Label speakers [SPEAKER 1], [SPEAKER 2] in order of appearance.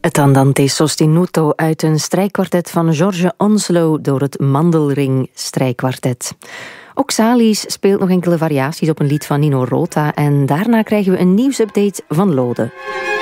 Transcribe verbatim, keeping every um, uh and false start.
[SPEAKER 1] Het Andante sostenuto uit een strijkkwartet van George Onslow door het Mandelring Strijkkwartet. Oxalis speelt nog enkele variaties op een lied van Nino Rota en daarna krijgen we een nieuwsupdate van Lode.